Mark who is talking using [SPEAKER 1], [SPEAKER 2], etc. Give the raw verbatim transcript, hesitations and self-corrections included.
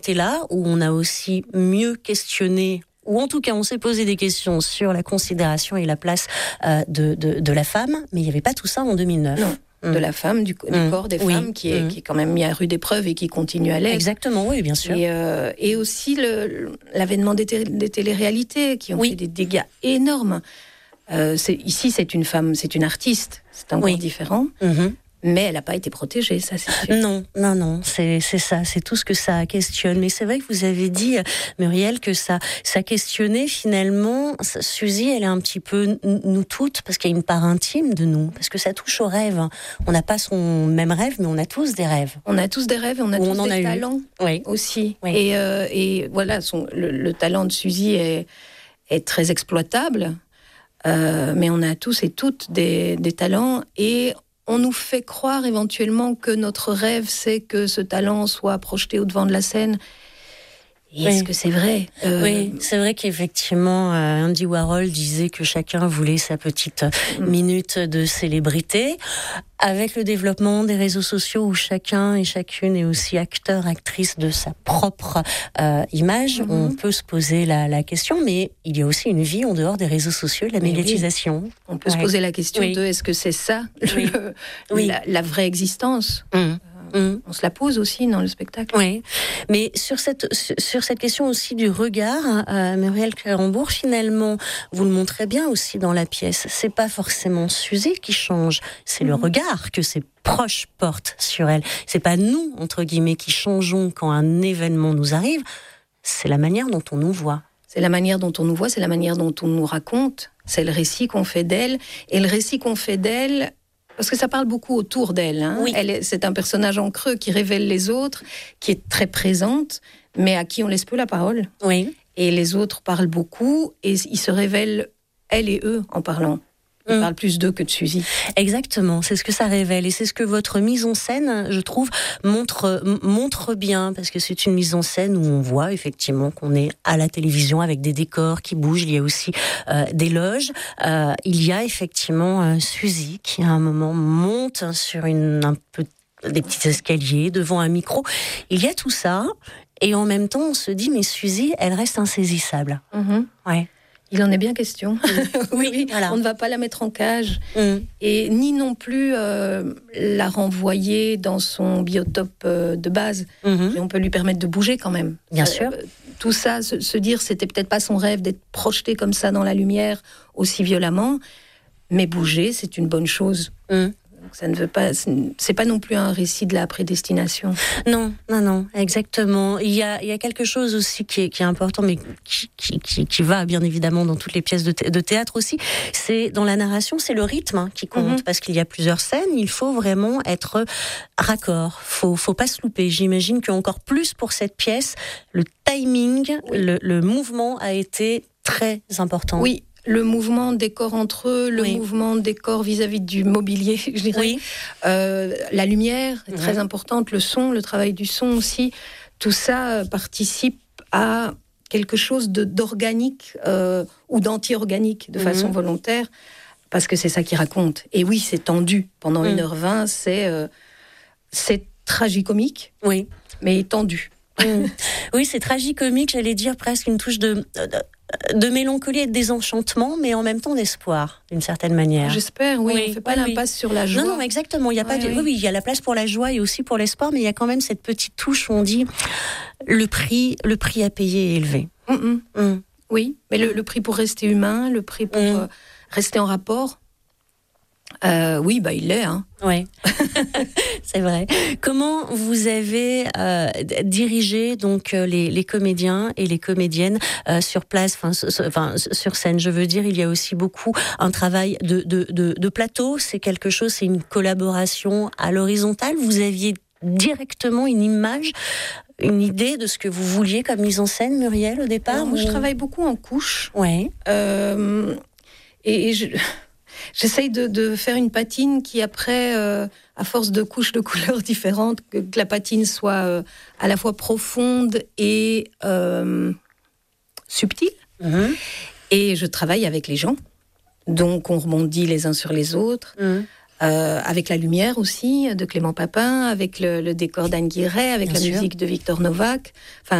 [SPEAKER 1] C'est là où on a aussi mieux questionné, ou en tout cas on s'est posé des questions sur la considération et la place euh, de, de, de la femme, mais il n'y avait pas tout ça en deux mille neuf.
[SPEAKER 2] Non. De la femme, du, du mmh. corps des
[SPEAKER 1] oui.
[SPEAKER 2] femmes, qui est, mmh. qui est quand même mis à rude épreuve et qui continue à l'être.
[SPEAKER 1] Exactement, oui, bien sûr.
[SPEAKER 2] Et, euh, et aussi le, l'avènement des, té- des téléréalités, qui ont oui. fait des dégâts énormes. Euh, c'est, ici, c'est une femme, c'est une artiste, c'est encore oui. différent. Mmh. Mais elle n'a pas été protégée, ça c'est sûr.
[SPEAKER 1] Non, non, non, c'est, c'est ça, c'est tout ce que ça questionne. Mais c'est vrai que vous avez dit, Muriel, que ça, ça questionnait finalement. Suzy, elle est un petit peu nous toutes, parce qu'il y a une part intime de nous, parce que ça touche aux rêves. On n'a pas son même rêve, mais on a tous des rêves.
[SPEAKER 2] On a tous des rêves et on a
[SPEAKER 1] Ou
[SPEAKER 2] tous
[SPEAKER 1] on
[SPEAKER 2] des
[SPEAKER 1] a
[SPEAKER 2] talents
[SPEAKER 1] oui.
[SPEAKER 2] aussi.
[SPEAKER 1] Oui.
[SPEAKER 2] Et, euh, et voilà, son, le, le talent de Suzy est, est très exploitable, euh, mais on a tous et toutes des, des talents et on nous fait croire éventuellement que notre rêve, c'est que ce talent soit projeté au devant de la scène. Et oui. Est-ce que c'est vrai ?
[SPEAKER 1] euh... Oui, c'est vrai qu'effectivement, euh, Andy Warhol disait que chacun voulait sa petite mmh. minute de célébrité. Avec le développement des réseaux sociaux où chacun et chacune est aussi acteur, actrice de sa propre euh, image, mmh. on peut se poser la, la question, mais il y a aussi une vie en dehors des réseaux sociaux et de la mais médiatisation.
[SPEAKER 2] Oui. On peut ouais. se poser la question oui. de est-ce que c'est ça
[SPEAKER 1] oui.
[SPEAKER 2] le,
[SPEAKER 1] oui.
[SPEAKER 2] La, la vraie existence mmh. Mmh. On se la pose aussi dans le spectacle.
[SPEAKER 1] Oui, mais sur cette, sur cette question aussi du regard, euh, Muriel Clérambourg, finalement, vous le montrez bien aussi dans la pièce, c'est pas forcément Suzy qui change, c'est mmh. le regard que ses proches portent sur elle. C'est pas nous, entre guillemets, qui changeons quand un événement nous arrive, c'est la manière dont on nous voit.
[SPEAKER 2] C'est la manière dont on nous voit, c'est la manière dont on nous raconte, c'est le récit qu'on fait d'elle, et le récit qu'on fait d'elle... Parce que ça parle beaucoup autour d'elle. Hein.
[SPEAKER 1] Oui.
[SPEAKER 2] Elle est, c'est un personnage en creux qui révèle les autres, qui est très présente, mais à qui on laisse peu la parole.
[SPEAKER 1] Oui.
[SPEAKER 2] Et les autres parlent beaucoup, et ils se révèlent, elle et eux, en parlant. Ils mmh. parlent plus d'eux que de Suzy.
[SPEAKER 1] Exactement, c'est ce que ça révèle. Et c'est ce que votre mise en scène, je trouve, montre, montre bien. Parce que c'est une mise en scène où on voit effectivement qu'on est à la télévision avec des décors qui bougent. Il y a aussi euh, des loges. Euh, il y a effectivement euh, Suzy qui, à un moment, monte sur une, un peu, des petits escaliers devant un micro. Il y a tout ça. Et en même temps, on se dit, mais Suzy, elle reste insaisissable.
[SPEAKER 2] Mmh.
[SPEAKER 1] Ouais.
[SPEAKER 2] Il en est bien question. oui, oui voilà. On ne va pas la mettre en cage mm. et ni non plus euh, la renvoyer dans son biotope euh, de base. Mm-hmm. Mais on peut lui permettre de bouger quand même.
[SPEAKER 1] Bien
[SPEAKER 2] euh,
[SPEAKER 1] sûr.
[SPEAKER 2] Tout ça, se, se dire, c'était peut-être pas son rêve d'être projeté comme ça dans la lumière aussi violemment, mais bouger, c'est une bonne chose. Mm. Ça ne veut pas, c'est pas non plus un récit de la prédestination.
[SPEAKER 1] Non, non, non, exactement. Il y a, il y a quelque chose aussi qui est, qui est important, mais qui, qui, qui, qui va bien évidemment dans toutes les pièces de, thé- de théâtre aussi. C'est dans la narration, c'est le rythme hein, qui compte, mm-hmm. parce qu'il y a plusieurs scènes. Il faut vraiment être raccord. Faut, faut pas se louper. J'imagine qu'encore plus pour cette pièce, le timing, oui. le, le mouvement a été très important.
[SPEAKER 2] Oui. Le mouvement des corps entre eux, le oui. mouvement des corps vis-à-vis du mobilier, je dirais.
[SPEAKER 1] Oui.
[SPEAKER 2] Euh, la lumière est mmh. très importante, le son, le travail du son aussi. Tout ça participe à quelque chose de, d'organique euh, ou d'anti-organique de mmh. façon volontaire, parce que c'est ça qui raconte. Et oui, c'est tendu. Pendant mmh. une heure vingt, c'est, euh, c'est tragicomique,
[SPEAKER 1] oui.
[SPEAKER 2] mais tendu.
[SPEAKER 1] Mmh. Oui, c'est tragicomique, j'allais dire presque une touche de... de... de mélancolie et de désenchantement, mais en même temps d'espoir, d'une certaine manière.
[SPEAKER 2] J'espère, oui. oui on ne fait pas oui, l'impasse oui. sur la joie.
[SPEAKER 1] Non, non, exactement. Il y a
[SPEAKER 2] oui,
[SPEAKER 1] pas de...
[SPEAKER 2] oui.
[SPEAKER 1] oui, oui, il y a la place pour la joie et aussi pour l'espoir, mais il y a quand même cette petite touche où on dit le prix, le prix à payer est élevé.
[SPEAKER 2] Mm-hmm. Mm. Oui, mais le, le prix pour rester humain, le prix pour mm. euh, rester en rapport, euh, oui, bah il l'est. Hein.
[SPEAKER 1] Oui, c'est vrai. Comment vous avez euh, dirigé donc les, les comédiens et les comédiennes euh, sur place, enfin sur scène. Je veux dire, il y a aussi beaucoup un travail de, de, de, de plateau. C'est quelque chose, c'est une collaboration à l'horizontale. Vous aviez directement une image, une idée de ce que vous vouliez comme mise en scène, Muriel, au départ.
[SPEAKER 2] Alors, moi, je travaille beaucoup en couches.
[SPEAKER 1] Ouais.
[SPEAKER 2] Euh, et, et je... J'essaye de, de faire une patine qui, après, euh, à force de couches de couleurs différentes, que, que la patine soit euh, à la fois profonde et euh, subtile. Mmh. Et je travaille avec les gens. Donc, on rebondit les uns sur les autres. Mmh. euh, avec la lumière aussi de Clément Papin, avec le, le décor d'Anne Guiret, avec
[SPEAKER 1] Bien
[SPEAKER 2] la
[SPEAKER 1] sûr.
[SPEAKER 2] musique de Victor Novak. Enfin,